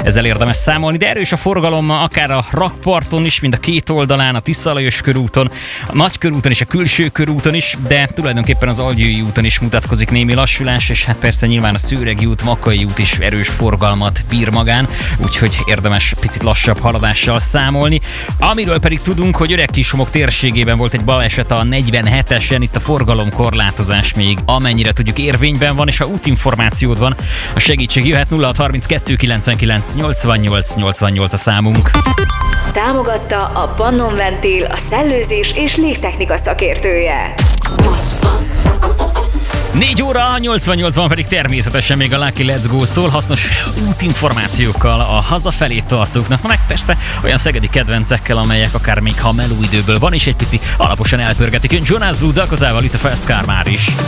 ezzel érdemes számolni, de erős a forgalom akár a rakparton is, mind a két oldalán, a Tisza-Lajos körúton, a Nagykörúton és a Külső körúton is, de tulajdonképpen az Algyői úton is mutatkozik némi lassulás, és hát persze nyilván a Szőregi út, Makkai út is erős forgalmat bír magán, úgyhogy érdemes picit lassabb haladással számolni. Amiről pedig tudunk, hogy Öregkisomok térségében volt egy baleset a 47-esen, itt a forgalomkorlátozás még amennyire tudjuk érvényben van, és ha útinformációd van, a segítség jöhet. 0632 99 88 88 a számunk. Támogatta a Pannon Ventil, a szellőzés és légtechnika szakértője. 4 óra, 88-ban pedig természetesen még a Lucky Let's Go szól, hasznos útinformációkkal a hazafelé tartóknak, meg persze olyan szegedi kedvencekkel, amelyek akár még ha melóidőből van is egy pici alaposan elpörgetik. Jonas Blue Dakotával itt a Fast Car már is.